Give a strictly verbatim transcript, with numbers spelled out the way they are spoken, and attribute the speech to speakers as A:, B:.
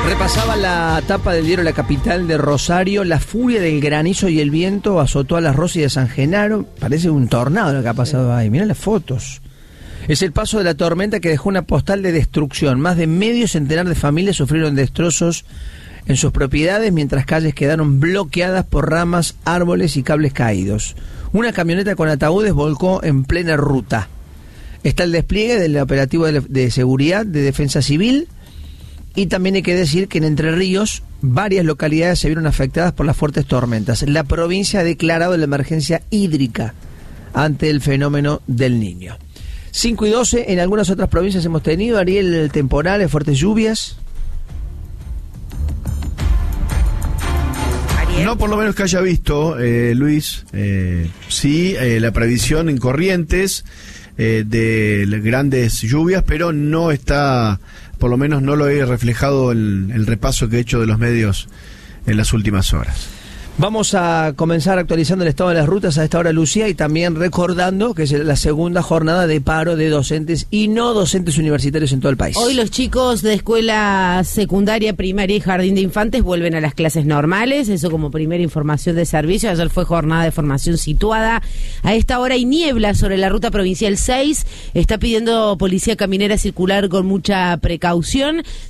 A: Repasaba la tapa del diario La Capital de Rosario. La furia del granizo y el viento azotó a las Rosas y de San Genaro. Parece un tornado lo que ha pasado ahí. Mirá las fotos. Es el paso de la tormenta que dejó una postal de destrucción. Más de medio centenar de familias sufrieron destrozos en sus propiedades, mientras calles quedaron bloqueadas por ramas, árboles y cables caídos. Una camioneta con ataúdes volcó en plena ruta. Está el despliegue del operativo de, de seguridad de Defensa Civil. Y también hay que decir que en Entre Ríos varias localidades se vieron afectadas por las fuertes tormentas. La provincia ha declarado la emergencia hídrica ante el fenómeno del Niño. cinco y doce, en algunas otras provincias hemos tenido, Ariel, temporales, fuertes lluvias.
B: Ariel. No, por lo menos que haya visto, eh, Luis, eh, sí, eh, la previsión en Corrientes eh, de grandes lluvias, pero no está... Por lo menos no lo he reflejado el, el repaso que he hecho de los medios en las últimas horas.
A: Vamos a comenzar actualizando el estado de las rutas a esta hora, Lucía, y también recordando que es la segunda jornada de paro de docentes y no docentes universitarios en todo el país.
C: Hoy los chicos de escuela secundaria, primaria y jardín de infantes vuelven a las clases normales, eso como primera información de servicio. Ayer fue jornada de formación situada. A esta hora hay niebla sobre la ruta provincial seis, está pidiendo policía caminera circular con mucha precaución.